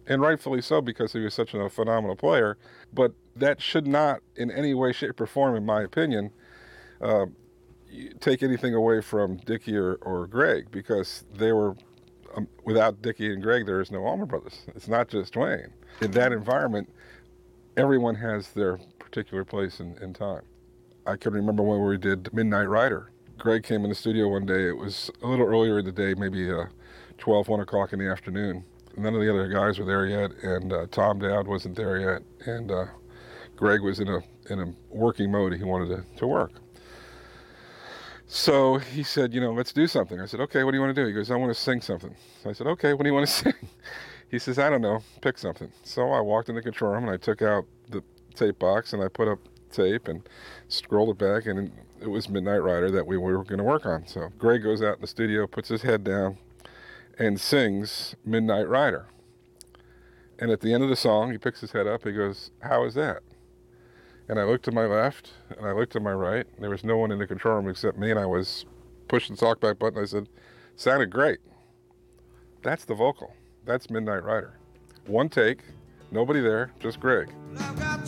and rightfully so because he was such a phenomenal player. But that should not, in any way, shape, or form, in my opinion, uh, take anything away from Dickie or Greg, because they were, without Dickie and Greg, there is no Allman Brothers. It's not just Twain. In that environment, everyone has their particular place in time. I can remember when we did Midnight Rider. Greg came in the studio one day. It was a little earlier in the day, maybe 12, 1 o'clock in the afternoon. None of the other guys were there yet, and Tom Dowd wasn't there yet, and Greg was in a working mode. He wanted to work. So he said, let's do something. I said, okay, what do you want to do? He goes, I want to sing something. So I said, okay, what do you want to sing? He says, I don't know, pick something. So I walked in the control room and I took out the tape box and I put up tape and scrolled it back, and it was Midnight Rider that we were going to work on. So Greg goes out in the studio, puts his head down, and sings Midnight Rider. And at the end of the song, he picks his head up. He goes, how is that? And I looked to my left, and I looked to my right. There was no one in the control room except me, and I was pushing the talkback button. I said, sounded great. That's the vocal. That's Midnight Rider. One take, nobody there, just Greg.